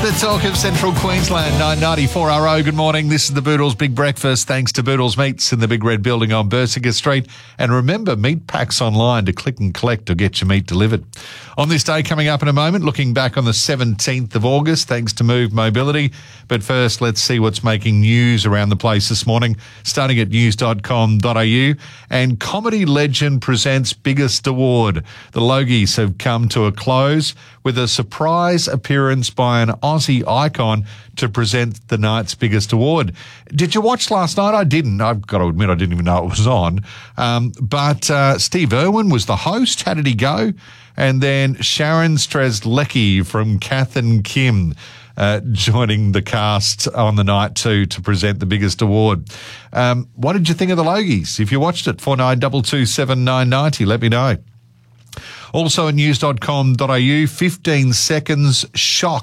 The talk of Central Queensland, 994 RO. Good morning. This is the Boodles Big Breakfast, thanks to Boodles Meats in the Big Red Building on Bersinger Street. And remember, meat packs online to click and collect or get your meat delivered. On this day coming up in a moment, looking back on the 17th of August, thanks to Move Mobility. But first, let's see what's making news around the place this morning, starting at news.com.au. And Comedy Legend presents Biggest Award. The Logies have come to a close with a surprise appearance by an Aussie icon to present the night's biggest award. Did you watch last night? I didn't. I've got to admit, I didn't even know it was on. But Steve Irwin was the host. How did he go? And then Sharon Strzelecki from Kath and Kim joining the cast on the night too to present the biggest award. What did you think of the Logies? If you watched it, 4922 7990, let me know. Also at news.com.au, 15 seconds shock